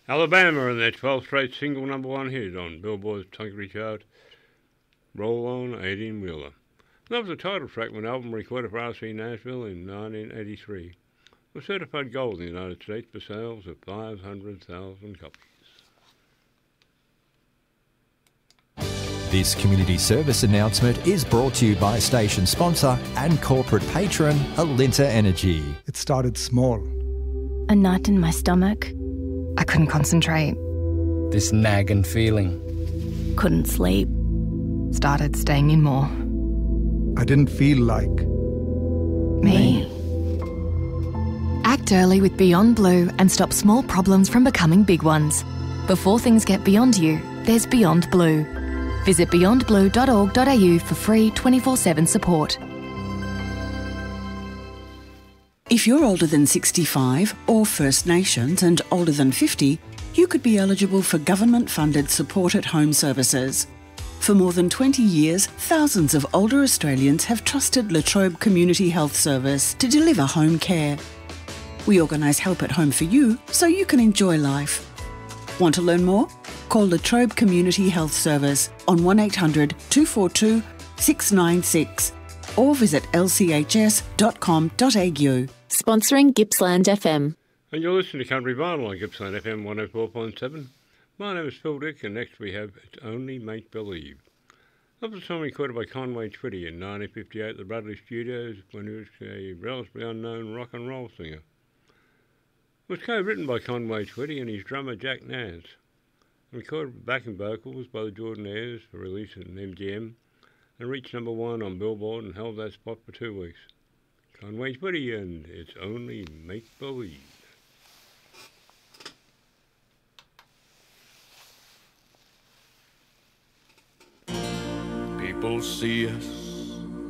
Alabama and their 12th straight single #1 hit on Billboard's country chart, Roll On, 18-wheeler. That was the title track of an album recorded for RC Nashville in 1983. It was certified gold in the United States for sales of 500,000 copies. This community service announcement is brought to you by station sponsor and corporate patron Alinta Energy. It started small. A knot in my stomach. I couldn't concentrate. This nagging feeling. Couldn't sleep. Started staying in more. I didn't feel like Me. Act early with Beyond Blue and stop small problems from becoming big ones. Before things get beyond you, there's Beyond Blue. Visit beyondblue.org.au for free 24/7 support. If you're older than 65 or First Nations and older than 50, you could be eligible for government-funded support at home services. For more than 20 years, thousands of older Australians have trusted La Trobe Community Health Service to deliver home care. We organise help at home for you so you can enjoy life. Want to learn more? Call La Trobe Community Health Service on 1800 242 696 or visit lchs.com.au. Sponsoring Gippsland FM. And you're listening to Country Vinyl on Gippsland FM 104.7. My name is Phil Dick, and next we have It's Only Make Believe. That was a song recorded by Conway Twitty in 1958 at the Bradley Studios when he was a relatively unknown rock and roll singer. It was co-written by Conway Twitty and his drummer Jack Nance, and recorded with backing vocals by the Jordanaires for release in MGM, and reached #1 on Billboard and held that spot for 2 weeks. Conway Twitty and It's Only Make Believe. People see us